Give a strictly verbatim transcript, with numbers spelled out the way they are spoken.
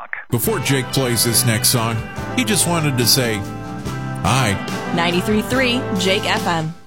Talk. Before Jake plays this next song, he just wanted to say hi. ninety-three point three Jake F M.